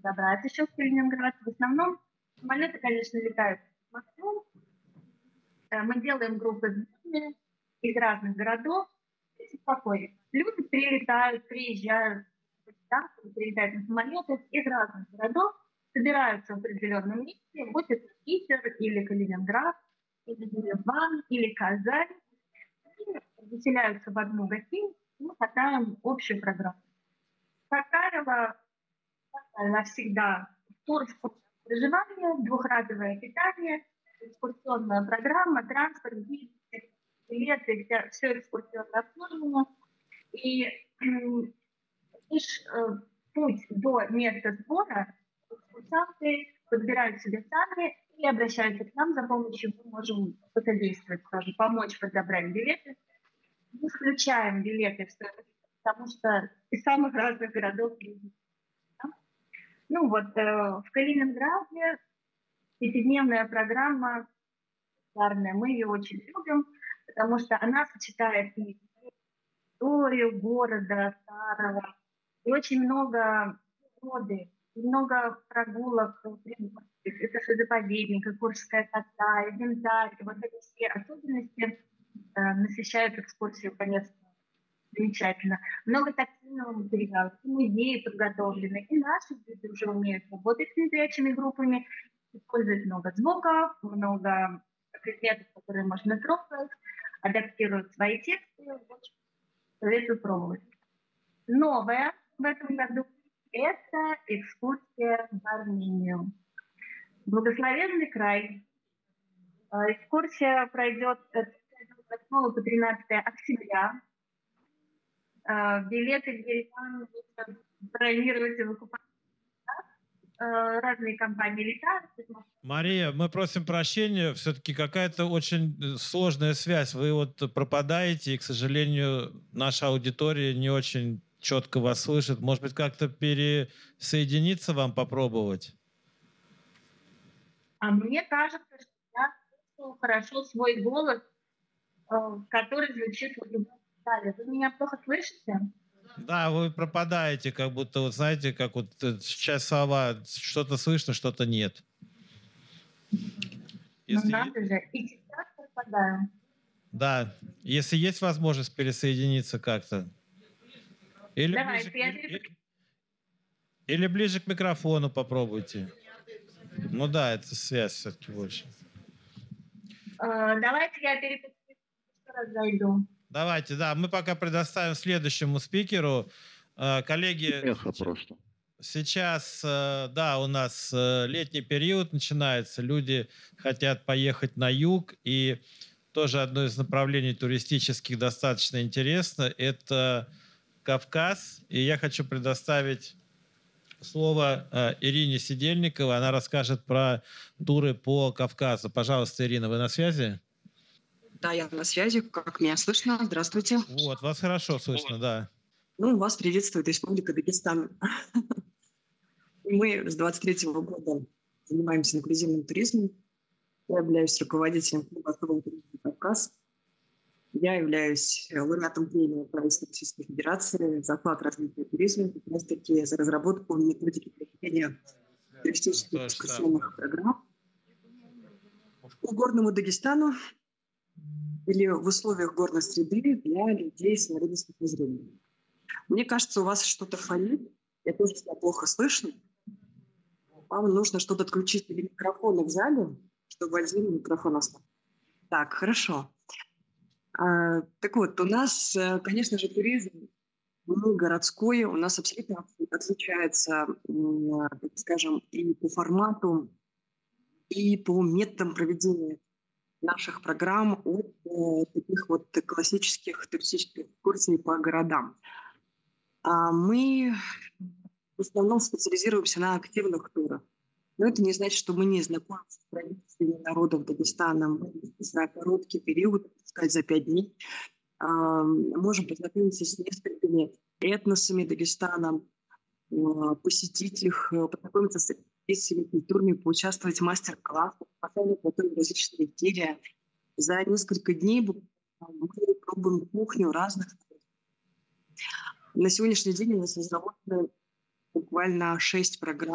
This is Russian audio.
добраться еще в Калининград. В основном самолеты, конечно, летают в Москву. Мы делаем группы из разных городов. Спокойно. Люди приезжают на самолетах из разных городов, собираются в определенном месте, будь это Питер или Калининград, или Ереван, или Казань, и заселяются в одну гостиницу, и мы катаем общую программу. Как правило, навсегда тур проживания, двухразовое питание, экскурсионная программа, транспорт, билеты, все экскурсионное обслуживание. И лишь путь до места сбора экскурсанты подбирают себе сами и обращаются к нам, за помощью мы можем посодействовать, тоже помочь подобрать билеты. Мы включаем билеты в стоимость, потому что из самых разных городов. Ну вот, в Калининграде пятидневная программа шикарная. Мы ее очень любим, потому что она сочетает и историю города старого, и очень много природы, и много прогулок. Это что заповедник, Куршская коса, Янтарь. Вот эти все особенности насыщают экскурсию, конечно, замечательно. Много тактильного материала, и музеи подготовлены, и наши люди уже умеют работать с незрячими группами, используют много звуков, много предметов, которые можно трогать, адаптируют свои тексты. Очень советую пробовать. Новое в этом году – это экскурсия в Армению. Благословенный край. Экскурсия пройдет с 8 по 13 октября. Билеты в Ереван можно бронировать и выкупать. Разные компании летают. Мария, мы просим прощения, все-таки какая-то очень сложная связь. Вы вот пропадаете, и, к сожалению, наша аудитория не очень четко вас слышит. Может быть, как-то пересоединиться вам попробовать? А мне кажется, что я слышу хорошо свой голос, который звучит в любом зале. Вы меня плохо слышите? Да, вы пропадаете, как будто, вот знаете, как вот часть слова, что-то слышно, что-то нет. Ну надо же, и сейчас пропадаю. Да, если есть возможность пересоединиться как-то. Или ближе к микрофону попробуйте. Ну да, это связь все-таки больше. Давайте я еще раз зайду. Давайте, да, мы пока предоставим следующему спикеру. Коллеги, эхо просто. Сейчас, да, у нас летний период начинается, люди хотят поехать на юг, и тоже одно из направлений туристических достаточно интересно, это Кавказ, и я хочу предоставить слово Ирине Сидельниковой, она расскажет про туры по Кавказу. Пожалуйста, Ирина, вы на связи? Да, я на связи. Как меня слышно? Здравствуйте. Вот, вас хорошо слышно, да. Ну, вас приветствует Республика Дагестан. Мы с 23-го года занимаемся инклюзивным туризмом. Я являюсь руководителем клуба особого туризма «Кавказ». Я являюсь лауреатом премии правительства Российской Федерации за вклад в развитие туризма, как раз таки за разработку методики проведения туристических экскурсионных программ. По горному Дагестану или в условиях горной среды для людей с инвалидностью по зрению. Мне кажется, у вас что-то фонит. Я тоже себя плохо слышу. Вам нужно что-то отключить или микрофоны в зале, чтобы один микрофон остался. Так, хорошо. Так вот, у нас, конечно же, туризм городской, у нас абсолютно отличается, так скажем, и по формату, и по методам проведения наших программ от таких вот классических туристических экскурсий по городам. Мы в основном специализируемся на активных турах. Но это не значит, что мы не знакомимся с традициями народов Дагестана. Мы за короткий период, так сказать, за 5 дней, можем познакомиться с несколькими этносами Дагестана, посетить их, познакомиться с традициями культурными, поучаствовать в мастер-классах, поставить готовить различные изделия. За несколько дней мы пробуем кухню разных. На сегодняшний день у нас разработаны буквально 6 программ